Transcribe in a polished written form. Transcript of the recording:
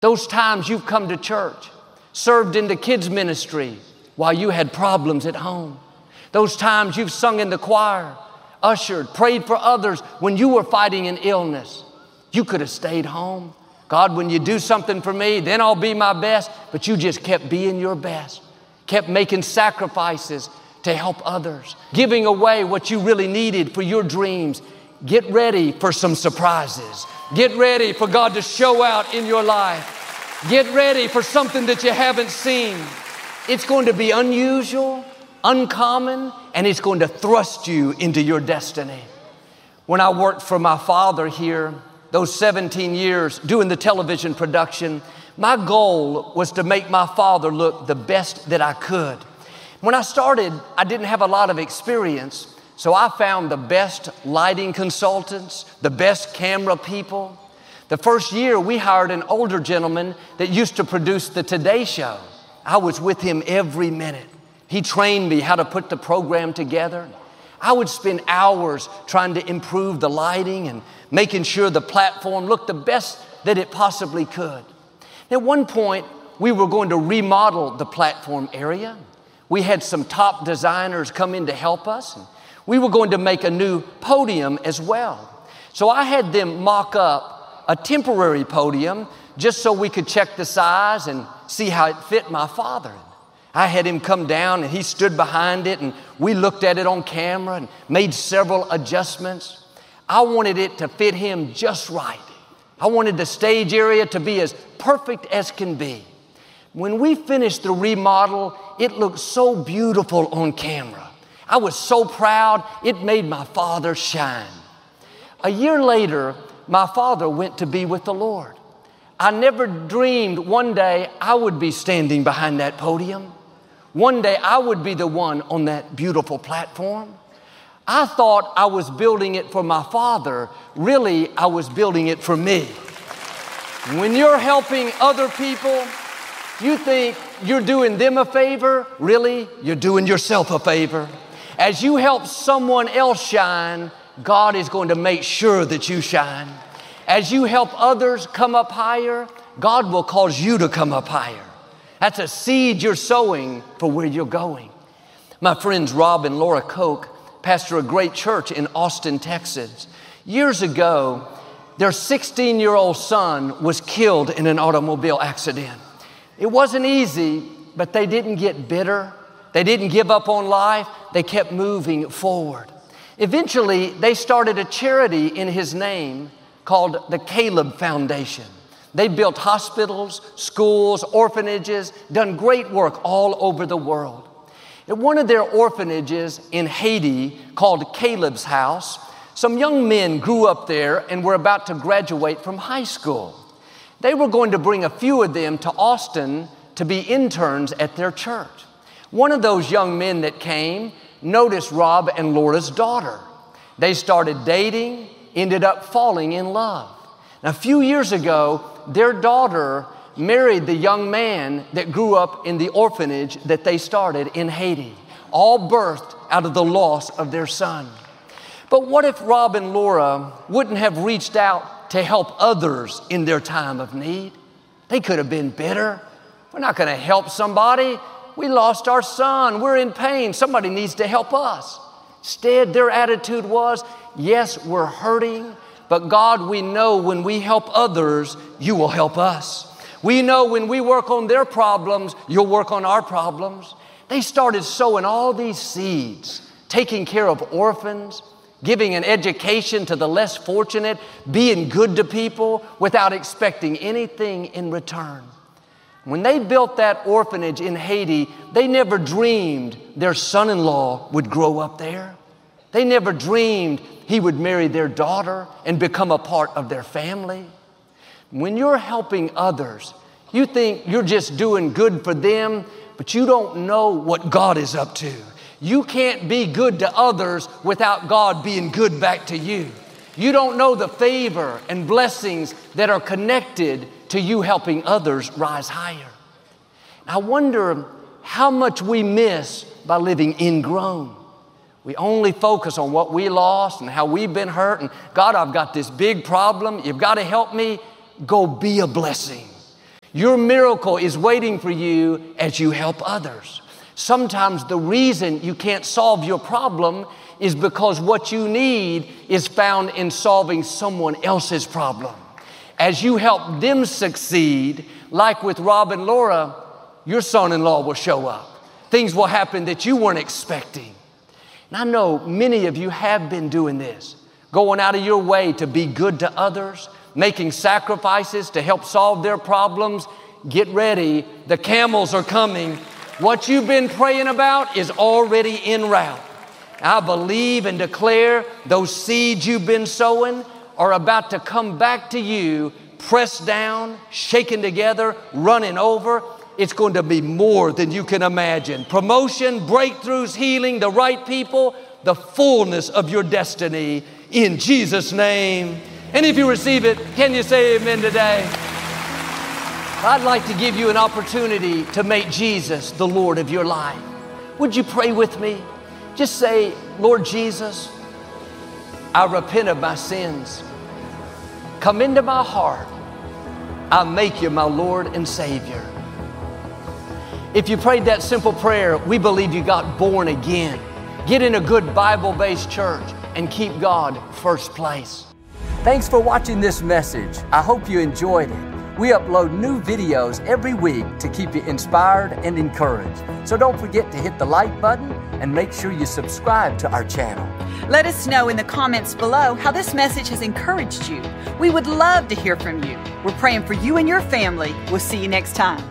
Those times you've come to church, served in the kids ministry while you had problems at home. Those times you've sung in the choir, ushered, prayed for others when you were fighting an illness. You could have stayed home. God, when you do something for me, then I'll be my best. But you just kept being your best, kept making sacrifices to help others, giving away what you really needed for your dreams. Get ready for some surprises. Get ready for God to show out in your life. Get ready for something that you haven't seen. It's going to be unusual, uncommon, and it's going to thrust you into your destiny. When I worked for my father here, those 17 years doing the television production, my goal was to make my father look the best that I could. When I started, I didn't have a lot of experience, so I found the best lighting consultants, the best camera people. The first year, we hired an older gentleman that used to produce the Today Show. I was with him every minute. He trained me how to put the program together. I would spend hours trying to improve the lighting and making sure the platform looked the best that it possibly could. At one point, we were going to remodel the platform area. We had some top designers come in to help us. And we were going to make a new podium as well. So I had them mock up a temporary podium just so we could check the size and see how it fit my father. I had him come down and he stood behind it and we looked at it on camera and made several adjustments. I wanted it to fit him just right. I wanted the stage area to be as perfect as can be. When we finished the remodel, it looked so beautiful on camera. I was so proud, it made my father shine. A year later, my father went to be with the Lord. I never dreamed one day I would be standing behind that podium. One day I would be the one on that beautiful platform. I thought I was building it for my father. Really, I was building it for me. When you're helping other people, you think you're doing them a favor. Really, you're doing yourself a favor. As you help someone else shine, God is going to make sure that you shine. As you help others come up higher, God will cause you to come up higher. That's a seed you're sowing for where you're going. My friends Rob and Laura Koch pastor a great church in Austin, Texas. Years ago, their 16-year-old son was killed in an automobile accident. It wasn't easy, but they didn't get bitter. They didn't give up on life. They kept moving forward. Eventually, they started a charity in his name called the Caleb Foundation. They built hospitals, schools, orphanages, done great work all over the world. At one of their orphanages in Haiti called Caleb's House, some young men grew up there and were about to graduate from high school. They were going to bring a few of them to Austin to be interns at their church. One of those young men that came noticed Rob and Laura's daughter. They started dating, ended up falling in love. Now, a few years ago, their daughter married the young man that grew up in the orphanage that they started in Haiti, all birthed out of the loss of their son. But what if Rob and Laura wouldn't have reached out to help others in their time of need? They could have been bitter. We're not going to help somebody. We lost our son. We're in pain. Somebody needs to help us. Instead, their attitude was, yes, we're hurting, but God, we know when we help others, you will help us. We know when we work on their problems, you'll work on our problems. They started sowing all these seeds, taking care of orphans, giving an education to the less fortunate, being good to people without expecting anything in return. When they built that orphanage in Haiti, they never dreamed their son-in-law would grow up there. They never dreamed he would marry their daughter and become a part of their family. When you're helping others, you think you're just doing good for them, but you don't know what God is up to. You can't be good to others without God being good back to you. You don't know the favor and blessings that are connected to you helping others rise higher. I wonder how much we miss by living ingrown. We only focus on what we lost and how we've been hurt. And God, I've got this big problem. You've got to help me. Go be a blessing. Your miracle is waiting for you as you help others. Sometimes the reason you can't solve your problem is because what you need is found in solving someone else's problem. As you help them succeed, like with Rob and Laura, your son-in-law will show up. Things will happen that you weren't expecting. And I know many of you have been doing this, going out of your way to be good to others, making sacrifices to help solve their problems. Get ready, the camels are coming. What you've been praying about is already en route. I believe and declare those seeds you've been sowing are about to come back to you, pressed down, shaken together, running over. It's going to be more than you can imagine. Promotion, breakthroughs, healing, the right people, the fullness of your destiny in Jesus' name. And if you receive it, can you say amen today? I'd like to give you an opportunity to make Jesus the Lord of your life. Would you pray with me? Just say, Lord Jesus, I repent of my sins. Come into my heart. I make you my Lord and Savior. If you prayed that simple prayer, we believe you got born again. Get in a good Bible-based church and keep God first place. Thanks for watching this message. I hope you enjoyed it. We upload new videos every week to keep you inspired and encouraged. So don't forget to hit the like button and make sure you subscribe to our channel. Let us know in the comments below how this message has encouraged you. We would love to hear from you. We're praying for you and your family. We'll see you next time.